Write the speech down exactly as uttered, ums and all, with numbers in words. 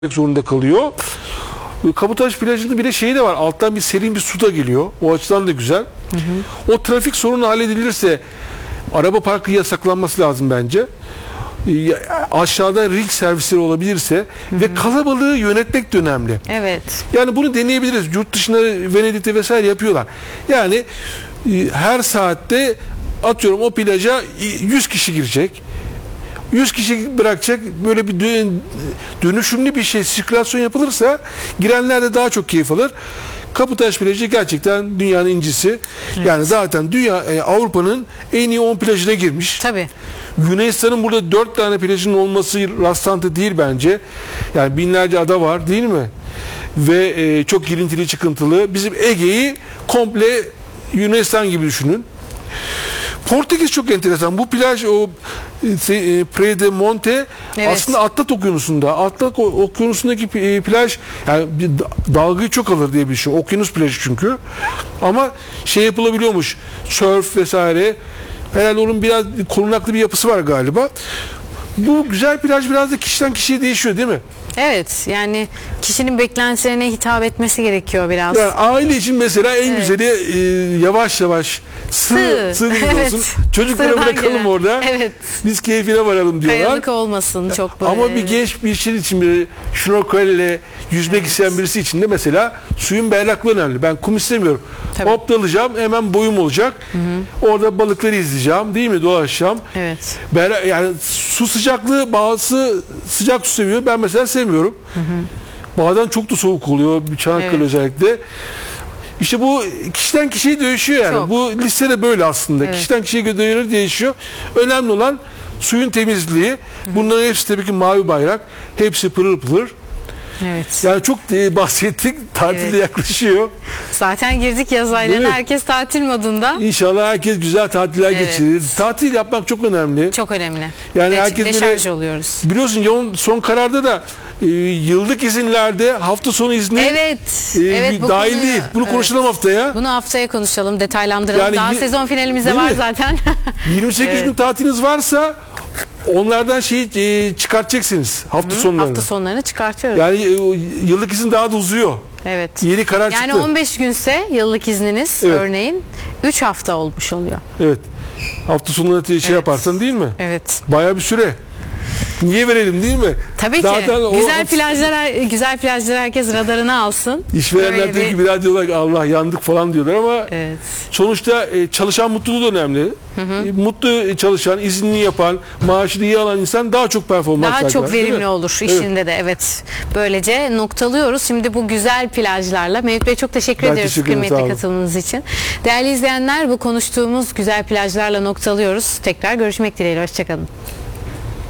zorunda kalıyor. Kabotaj plajında bir de şeyi de var. Alttan bir serin bir su da geliyor. O açıdan da güzel. Hı hı. O trafik sorunu halledilirse araba parkı yasaklanması lazım bence. Aşağıda ring servisleri olabilirse, hı hı, ve kalabalığı yönetmek de önemli. Evet. Yani bunu deneyebiliriz. Yurt dışında Venedik'te vesaire yapıyorlar. Yani her saatte atıyorum o plaja yüz kişi girecek. yüz kişi bırakacak, böyle bir dönüşümlü bir şey, sirkülasyon yapılırsa girenler de daha çok keyif alır. Kabotaj plajı gerçekten dünyanın incisi. Evet. Yani zaten dünya Avrupa'nın en iyi on plajına girmiş. Tabii. Yunanistan'ın burada dört tane plajının olması rastlantı değil bence. Yani binlerce ada var, değil mi? Ve e, çok girintili çıkıntılı. Bizim Ege'yi komple Yunanistan gibi düşünün. Portekiz çok enteresan. Bu plaj, o e, Praia de Monte, evet, aslında Atlant Okyanusu'nda. Atlant Okyanusu'ndaki plaj, yani bir dalgayı çok alır diye bir şey. Okyanus plajı çünkü. Ama şey yapılabiliyormuş. Surf vesaire. Herhalde onun biraz korunaklı bir yapısı var galiba. Bu güzel plaj biraz da kişiden kişiye değişiyor, değil mi? Evet, yani kişinin beklentilerine hitap etmesi gerekiyor biraz. Yani aile için mesela en, evet, güzeli e, yavaş yavaş sığ, sığ gibi, evet, olsun. Çocuklara bırakalım gelen orada. Evet. Biz keyfine varalım diyorlar. Kayalık olmasın çok böyle. Ama bir genç bir şey için, bir şnorkelle yüzmek, evet, isteyen birisi için de mesela suyun berraklığı önemli. Ben kum istemiyorum. Tabii. Hop dalacağım, hemen boyum olacak. Hı hı. Orada balıkları izleyeceğim, değil mi? Dolaşacağım. Evet. Berrak, yani su sıcaklığı, bazısı sıcak su seviyor. Ben mesela sevmiyorum. Hı hı. Bazen çok da soğuk oluyor. Çanakkale, evet, özellikle. İşte bu kişiden kişiye değişiyor yani. Çok. Bu listede böyle aslında. Evet. Kişiden kişiye göre değişiyor. Önemli olan suyun temizliği. Hı hı. Bunların hepsi tabii ki mavi bayrak. Hepsi pırıl pırıl. Evet. Yani çok e, bahsettik. Tatil, evet, yaklaşıyor. Zaten girdik yaz aylarına. Herkes tatil modunda. İnşallah herkes güzel tatiller, evet, geçirir. Tatil yapmak çok önemli. Çok önemli. Yani herkes deşarj oluyoruz. Biliyorsun yoğun, son kararda da e, yıllık izinlerde hafta sonu izni, evet, e, evet, bu dahil konuyu, değil. Bunu, evet, konuşalım haftaya. Bunu haftaya konuşalım, detaylandıralım. Yani, daha sezon finalimize var mi? Zaten. yirmi sekiz evet. gün tatiliniz varsa onlardan şeyi e, çıkartacaksınız hafta, hı, sonlarını. Hafta sonlarını çıkartıyoruz. Yani e, yıllık izin daha da uzuyor. Evet. Yeni karar yani çıktı. Yani on beş günse yıllık izniniz, evet, örneğin üç hafta olmuş oluyor. Evet. Hafta sonları şey, evet, yaparsan, değil mi? Evet. Bayağı bir süre. Niye verelim, değil mi? Tabii zaten ki. O, güzel plajlar, güzel plajlar herkes radarına alsın. İşverenler diyor ki biraz diyorlar ki Allah yandık falan diyorlar ama, evet, sonuçta e, çalışan mutluluğu da önemli. Hı hı. E, mutlu çalışan, izinli yapan, maaşını iyi alan insan daha çok performans daha çok verimli olur işinde, evet, de. Evet. Böylece noktalıyoruz. Şimdi bu güzel plajlarla. Mevlüt Bey çok teşekkür ben ediyoruz teşekkür kıymetli katılımınız için. Değerli izleyenler, bu konuştuğumuz güzel plajlarla noktalıyoruz. Tekrar görüşmek dileğiyle. Hoşçakalın.